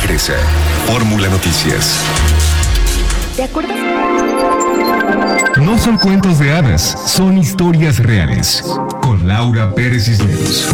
regresa. Fórmula Noticias. ¿Te acuerdas? No son cuentos de hadas, son historias reales. Con Laura Pérez Cisneros.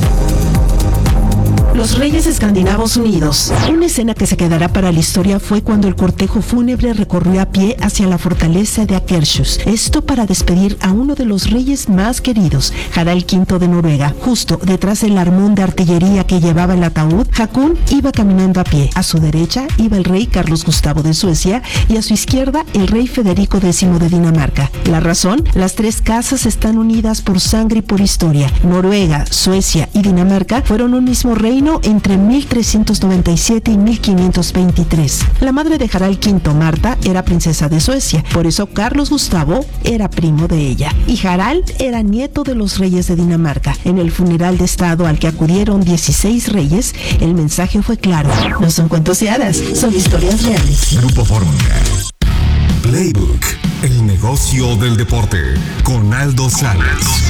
Los Reyes Escandinavos Unidos. Una escena que se quedará para la historia fue cuando el cortejo fúnebre recorrió a pie hacia la fortaleza de Akershus. Esto para despedir a uno de los reyes más queridos, Harald V de Noruega. Justo detrás del armón de artillería que llevaba el ataúd, Haakon iba caminando a pie. A su derecha iba el rey Carlos Gustavo de Suecia y a su izquierda el rey Federico X de Dinamarca. La razón: las tres casas están unidas por sangre y por historia. Noruega, Suecia y Dinamarca fueron un mismo reino entre 1397 y 1523. La madre de Harald V, Marta, era princesa de Suecia, por eso Carlos Gustavo era primo de ella, y Harald era nieto de los reyes de Dinamarca. En el funeral de estado al que acudieron 16 reyes, el mensaje fue claro: no son cuentos de hadas, son historias reales. Grupo Fórmula. Playbook, el negocio del deporte, con Aldo Sales.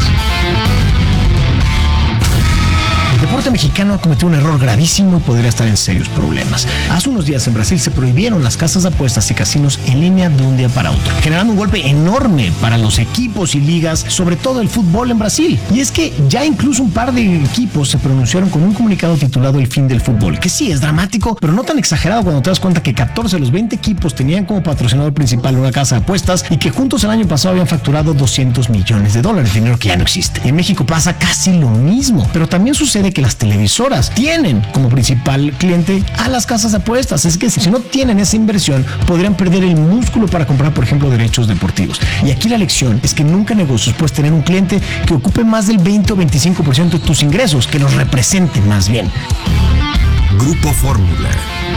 El deporte mexicano ha cometido un error gravísimo y podría estar en serios problemas. Hace unos días en Brasil se prohibieron las casas de apuestas y casinos en línea de un día para otro, generando un golpe enorme para los equipos y ligas, sobre todo el fútbol en Brasil. Y es que ya incluso un par de equipos se pronunciaron con un comunicado titulado El fin del fútbol, que sí es dramático, pero no tan exagerado cuando te das cuenta que 14 de los 20 equipos tenían como patrocinador principal una casa de apuestas y que juntos el año pasado habían facturado $200 millones, dinero que ya no existe. En México pasa casi lo mismo, pero también sucede que las televisoras tienen como principal cliente a las casas de apuestas. Es que si no tienen esa inversión, podrían perder el músculo para comprar, por ejemplo, derechos deportivos. Y aquí la lección es que nunca en negocios puedes tener un cliente que ocupe más del 20 o 25% de tus ingresos, que los represente más bien. Grupo Fórmula.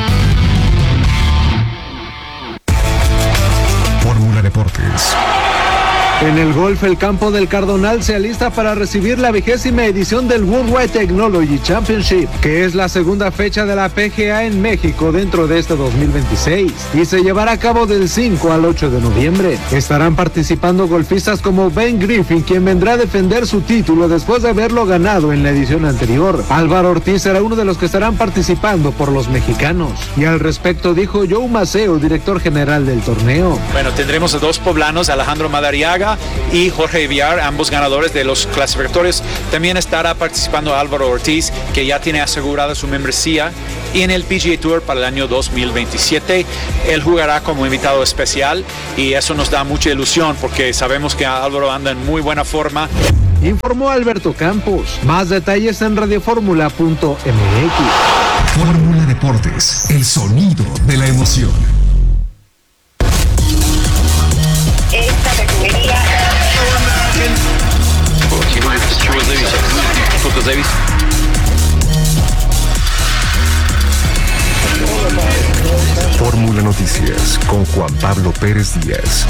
Fórmula Deportes. En el golf, el campo del Cardonal se alista para recibir la 20ª edición del Worldwide Technology Championship, que es la segunda fecha de la PGA en México dentro de este 2026, y se llevará a cabo del 5 al 8 de noviembre. Estarán participando golfistas como Ben Griffin, quien vendrá a defender su título después de haberlo ganado en la edición anterior. Álvaro Ortiz será uno de los que estarán participando por los mexicanos. Y al respecto dijo Joe Maceo, director general del torneo. Bueno, tendremos a dos poblanos, Alejandro Madariaga y Jorge Villar, ambos ganadores de los clasificatorios. También estará participando Álvaro Ortiz, que ya tiene asegurada su membresía en el PGA Tour para el año 2027. Él jugará como invitado especial y eso nos da mucha ilusión porque sabemos que Álvaro anda en muy buena forma. Informó Alberto Campos. Más detalles en radioformula.mx. Fórmula Deportes, el sonido de la emoción. Esta refinería. Fórmula Noticias con Juan Pablo Pérez Díaz.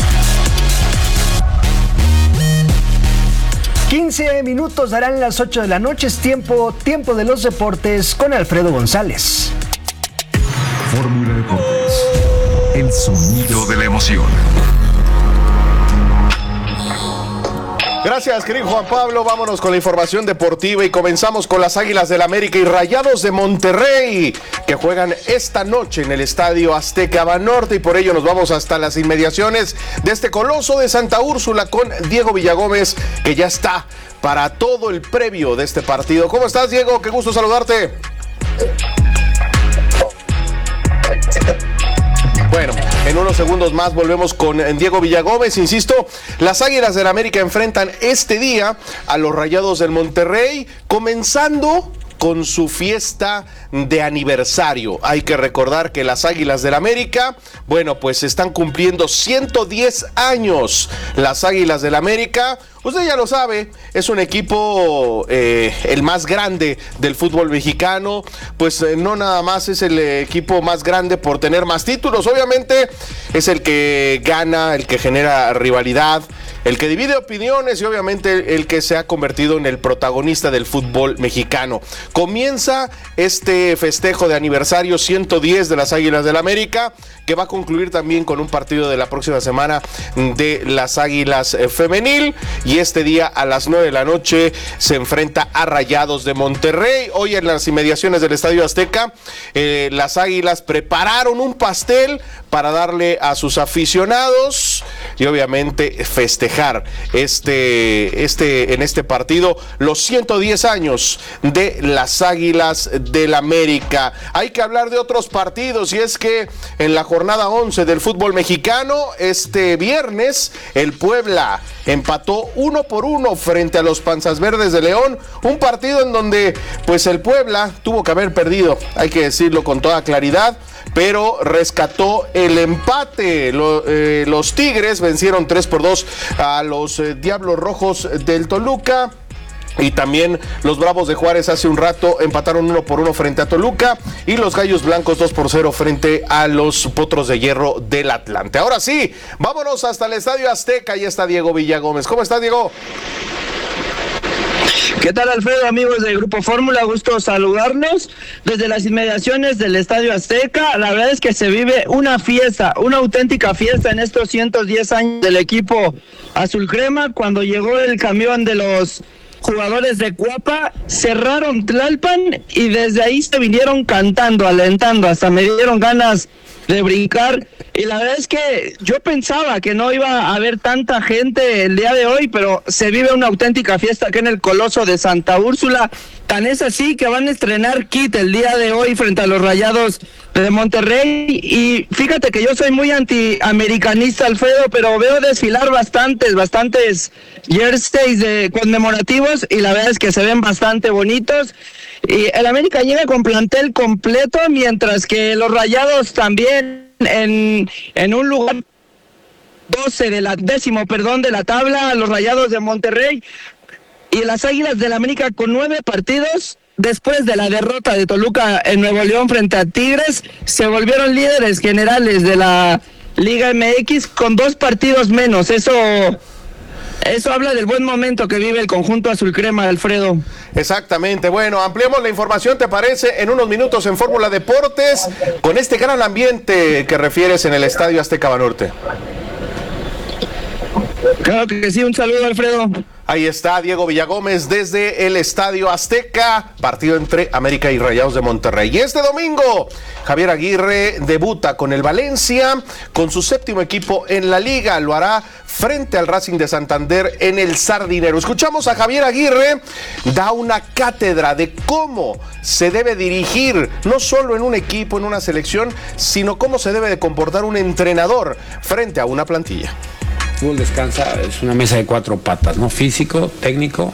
15 minutos darán las 8 de la noche. Es tiempo de los deportes con Alfredo González. Fórmula Deportes, el sonido de la emoción. Gracias, querido Juan Pablo. Vámonos con la información deportiva y comenzamos con las Águilas del América y Rayados de Monterrey, que juegan esta noche en el Estadio Azteca Banorte, y por ello nos vamos hasta las inmediaciones de este coloso de Santa Úrsula con Diego Villagómez, que ya está para todo el previo de este partido. ¿Cómo estás, Diego? Qué gusto saludarte. Bueno, en unos segundos más volvemos con Diego Villagómez. Insisto, las Águilas del América enfrentan este día a los Rayados del Monterrey, comenzando con su fiesta de aniversario. Hay que recordar que las Águilas del América, bueno, pues están cumpliendo 110 años. Las Águilas del América, usted ya lo sabe, es un equipo el más grande del fútbol mexicano. Pues no nada más es el equipo más grande por tener más títulos, obviamente es el que gana, el que genera rivalidad, el que divide opiniones y obviamente el que se ha convertido en el protagonista del fútbol mexicano. Comienza este festejo de aniversario 110 de las Águilas del América, que va a concluir también con un partido de la próxima semana de las Águilas femenil, y este día a las 9 de la noche se enfrenta a Rayados de Monterrey. Hoy en las inmediaciones del Estadio Azteca, las Águilas prepararon un pastel para darle a sus aficionados y obviamente festejar en este partido los 110 años de las Águilas del América. Hay que hablar de otros partidos, y es que en la jornada 11 del fútbol mexicano, este viernes, el Puebla empató 1-1 frente a los Panzas Verdes de León, un partido en donde pues el Puebla tuvo que haber perdido, hay que decirlo con toda claridad, pero rescató el empate. Los Tigres vencieron 3-2 a los Diablos Rojos del Toluca. Y también los Bravos de Juárez hace un rato empataron 1-1 frente a Toluca, y los Gallos Blancos 2-0 frente a los Potros de Hierro del Atlante. Ahora sí, vámonos hasta el Estadio Azteca. Ahí está Diego Villagómez. ¿Cómo está, Diego? ¿Qué tal, Alfredo, amigos del Grupo Fórmula? Gusto saludarlos desde las inmediaciones del Estadio Azteca. La verdad es que se vive una fiesta, una auténtica fiesta en estos 110 años del equipo azul crema. Cuando llegó el camión de los jugadores de Cuapa, cerraron Tlalpan y desde ahí se vinieron cantando, alentando, hasta me dieron ganas de brincar. Y la verdad es que yo pensaba que no iba a haber tanta gente el día de hoy, pero se vive una auténtica fiesta aquí en el Coloso de Santa Úrsula. Tan es así que van a estrenar kit el día de hoy frente a los Rayados de Monterrey. Y fíjate que yo soy muy antiamericanista, Alfredo, pero veo desfilar bastantes jerseys conmemorativos, y la verdad es que se ven bastante bonitos. Y el América llega con plantel completo, mientras que los Rayados también en un lugar 10 de la tabla, los Rayados de Monterrey, y las Águilas del América con 9 partidos. Después de la derrota de Toluca en Nuevo León frente a Tigres, se volvieron líderes generales de la Liga MX con 2 partidos menos. Eso habla del buen momento que vive el conjunto azul crema, Alfredo. Exactamente. Bueno, ampliemos la información, ¿te parece? En unos minutos en Fórmula Deportes, con este gran ambiente que refieres en el Estadio Azteca Banorte. Claro que sí, un saludo, Alfredo. Ahí está Diego Villagómez desde el Estadio Azteca, partido entre América y Rayados de Monterrey. Y este domingo, Javier Aguirre debuta con el Valencia, con su 7º equipo en la liga. Lo hará frente al Racing de Santander en el Sardinero. Escuchamos a Javier Aguirre, da una cátedra de cómo se debe dirigir, no solo en un equipo, en una selección, sino cómo se debe de comportar un entrenador frente a una plantilla. Fútbol descansa, es una mesa de 4 patas, ¿no? Físico, técnico,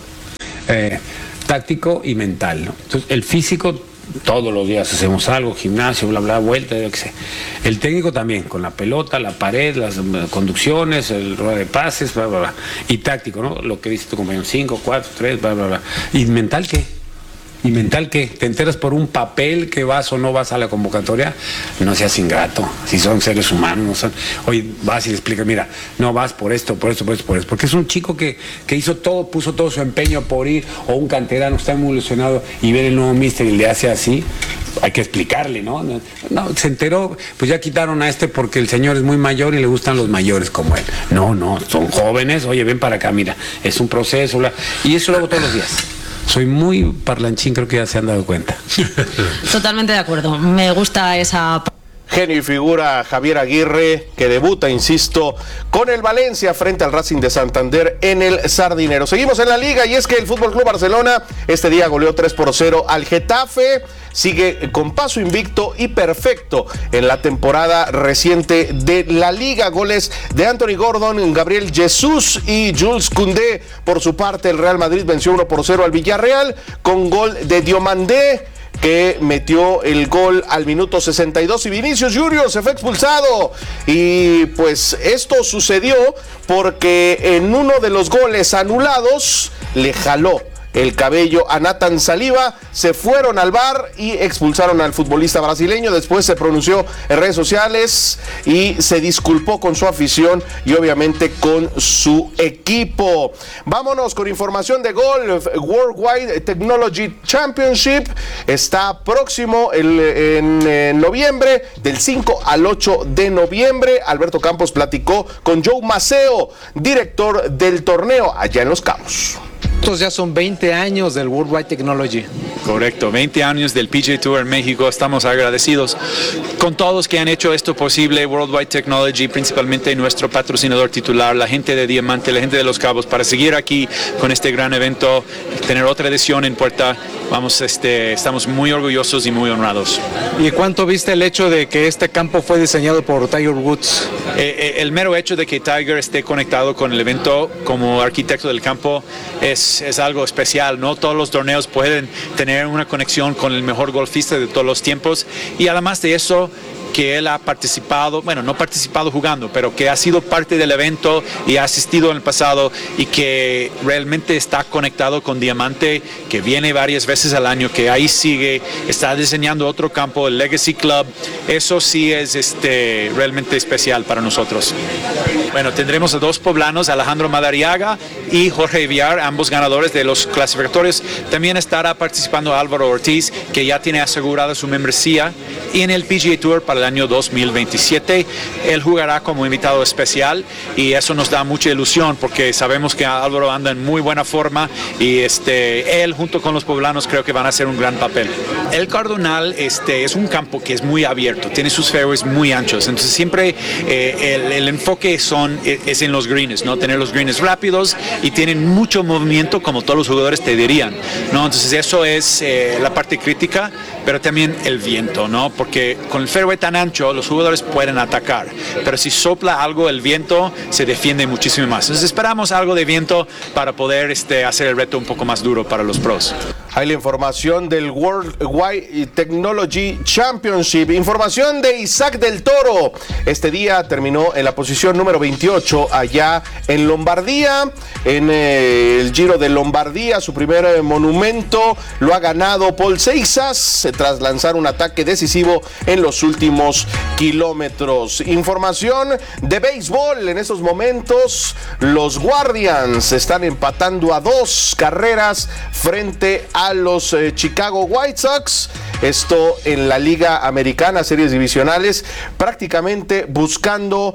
táctico y mental, ¿no? Entonces, el físico, todos los días hacemos algo, gimnasio, bla, bla, vuelta, yo qué sé. El técnico también, con la pelota, la pared, las conducciones, el rueda de pases, bla, bla, bla. Y táctico, ¿no? Lo que dice tu compañero, 5, 4, 3, bla, bla, bla. ¿Y mental qué? ¿Y mental qué? ¿Te enteras por un papel que vas o no vas a la convocatoria? No seas ingrato, si son seres humanos, no son... Oye, vas y le explicas, mira, no vas por esto, porque es un chico que hizo todo, puso todo su empeño por ir, o un canterano está muy ilusionado y ver el nuevo míster y le hace así, hay que explicarle, ¿no? No, se enteró, pues ya quitaron a este porque el señor es muy mayor y le gustan los mayores como él. No, son jóvenes, oye, ven para acá, mira, es un proceso, y eso lo hago todos los días. Soy muy parlanchín, creo que ya se han dado cuenta. Totalmente de acuerdo, me gusta esa... Genio y figura Javier Aguirre, que debuta, insisto, con el Valencia frente al Racing de Santander en el Sardinero. Seguimos en la liga, y es que el Fútbol Club Barcelona este día goleó 3-0 al Getafe. Sigue con paso invicto y perfecto en la temporada reciente de la liga. Goles de Anthony Gordon, Gabriel Jesús y Jules Koundé. Por su parte, el Real Madrid venció 1-0 al Villarreal con gol de Diomandé, que metió el gol al minuto 62, y Vinicius Junior se fue expulsado. Y pues esto sucedió porque en uno de los goles anulados le jaló el cabello a Nathan Saliba. Se fueron al VAR y expulsaron al futbolista brasileño. Después se pronunció en redes sociales y se disculpó con su afición y obviamente con su equipo. Vámonos con información de golf. Worldwide Technology Championship está próximo en noviembre, del 5 al 8 de noviembre. Alberto Campos platicó con Joe Maceo, director del torneo allá en Los Cabos. Estos ya son 20 años del Worldwide Technology. Correcto, 20 años del PGA Tour en México. Estamos agradecidos con todos que han hecho esto posible. Worldwide Technology, principalmente nuestro patrocinador titular, la gente de Diamante, la gente de Los Cabos, para seguir aquí con este gran evento, tener otra edición en puerta. Estamos muy orgullosos y muy honrados. ¿Y cuánto viste el hecho de que este campo fue diseñado por Tiger Woods? El mero hecho de que Tiger esté conectado con el evento como arquitecto del campo es algo especial, ¿no? Todos los torneos pueden tener una conexión con el mejor golfista de todos los tiempos, y además de eso, que él ha participado, bueno, no participado jugando, pero que ha sido parte del evento y ha asistido en el pasado, y que realmente está conectado con Diamante, que viene varias veces al año, que ahí sigue, está diseñando otro campo, el Legacy Club. Eso sí es realmente especial para nosotros. Bueno, tendremos a dos poblanos, Alejandro Madariaga y Jorge Villar, ambos ganadores de los clasificatorios. También estará participando Álvaro Ortiz, que ya tiene asegurada su membresía en el PGA Tour para el año 2027. Él jugará como invitado especial y eso nos da mucha ilusión, porque sabemos que Álvaro anda en muy buena forma, y él junto con los poblanos creo que van a hacer un gran papel. El Cardonal es un campo que es muy abierto, tiene sus fairways muy anchos, entonces siempre el enfoque es en los greens, ¿no? Tener los greens rápidos y tienen mucho movimiento, como todos los jugadores te dirían, ¿no? Entonces eso es la parte crítica, pero también el viento, ¿no? Porque con el fairway tan ancho los jugadores pueden atacar, pero si sopla algo el viento se defiende muchísimo más. Entonces esperamos algo de viento para poder hacer el reto un poco más duro para los pros. Hay la información del Worldwide Technology Championship. Información de Isaac del Toro. Este día terminó en la posición número 28 allá en Lombardía, en el Giro de Lombardía. Su primer monumento lo ha ganado Paul Seixas tras lanzar un ataque decisivo en los últimos kilómetros. Información de béisbol. En estos momentos los Guardians están empatando a 2 carreras frente a los Chicago White Sox. Esto en la Liga Americana, series divisionales, prácticamente buscando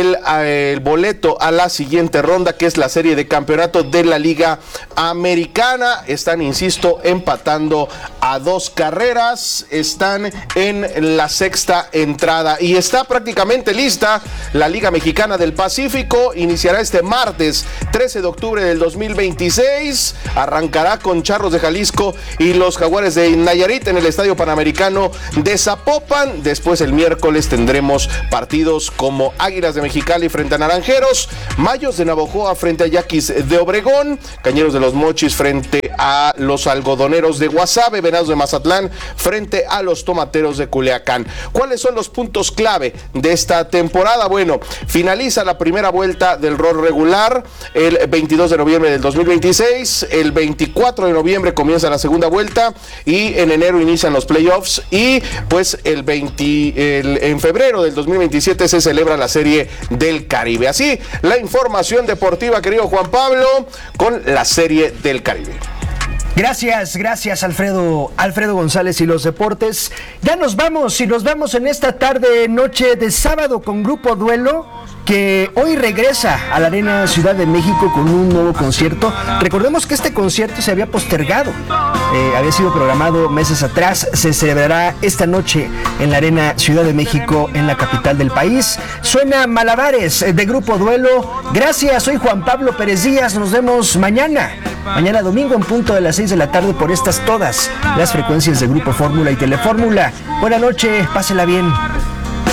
el boleto a la siguiente ronda, que es la serie de campeonato de la Liga Americana. Están, insisto, empatando a 2 carreras. Están en la 6ª entrada y está prácticamente lista la Liga Mexicana del Pacífico. Iniciará este martes 13 de octubre del 2026. Arrancará con Charros de Jalisco y los Jaguares de Nayarit en el Estadio Panamericano de Zapopan. Después el miércoles tendremos partidos como Águilas de Mexicali frente a Naranjeros, Mayos de Navojoa frente a Yaquis de Obregón, Cañeros de los Mochis frente a los Algodoneros de Guasave, Venados de Mazatlán frente a los Tomateros de Culiacán. ¿Cuáles son los puntos clave de esta temporada? Bueno, finaliza la primera vuelta del rol regular el 22 de noviembre del 2026, el 24 de noviembre comienza la segunda vuelta y en enero inician los playoffs, y pues en febrero del 2027 se celebra la Serie del Caribe. Así la información deportiva, querido Juan Pablo, con la Serie del Caribe. Gracias Alfredo González y los deportes. Ya nos vamos en esta noche de sábado con Grupo Duelo, que hoy regresa a la Arena Ciudad de México con un nuevo concierto. Recordemos que este concierto se había postergado, había sido programado meses atrás. Se celebrará esta noche en la Arena Ciudad de México, en la capital del país. Suena Malabares de Grupo Duelo. Gracias, soy Juan Pablo Pérez Díaz. Nos vemos mañana domingo en punto de las 6 de la tarde por todas las frecuencias de Grupo Fórmula y Telefórmula. Buena noche, pásela bien.